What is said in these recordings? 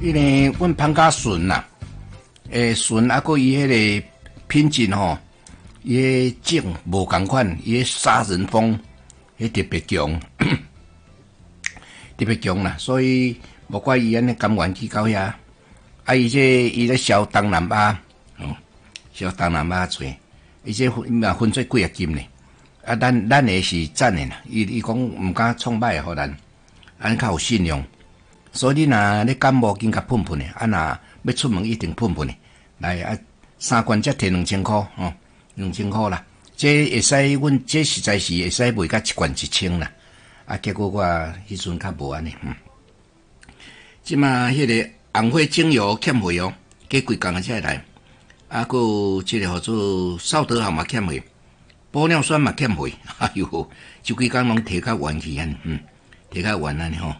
因为阮芳甲笋呐，笋啊，佮伊迄个品质吼，伊个种无共款，伊个杀人蜂迄特别强，特别强啦。所以无怪伊安尼甘愿去到遐，伊咧烧东南亚，烧东南亚做，伊这嘛分做几啊金呢？咱的是赞的啦，伊讲毋敢创歹互咱，安较有信用。所以你若咧感冒，紧甲喷喷的，若要出门一定喷喷的。来3罐才摕2000块，2000块啦。这会使，阮这实在是会使卖甲1罐1000啦。结果我迄阵较无安尼。即马迄个红花精油欠费哦，过几工才会来。佮即个号做扫德号嘛欠费，玻尿酸嘛欠费。哎哟，就几工拢摕较完去安，摕较完安尼吼。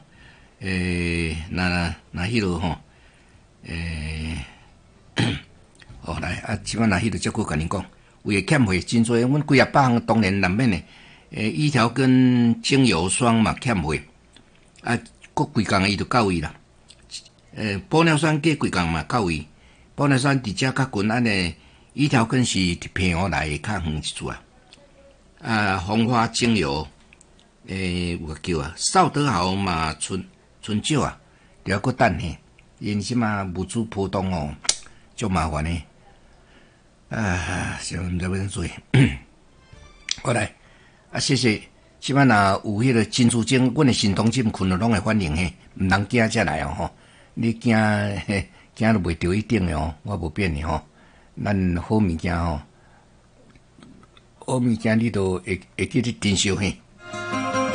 那迄落吼，来即摆那迄落则佫甲恁讲，为欠费真多，阮几啊百项当然难免的。一条跟精油霜嘛欠费，佫几工伊就到位啦。玻尿酸过几工嘛到位，玻尿酸伫遮较近安尼，一条根是伫平湖来较远一撮红花精油，有个叫扫德号嘛春少了佫等呢，因即马物资波动哦，足麻烦呢。想毋知要怎做。好来，谢谢。即摆若有迄个珍珠精，阮的新同志困了拢会反应嘿，毋通惊才来吼。你惊都袂着一定的我无变的吼。咱好物件好物件你都会记得珍惜嘿。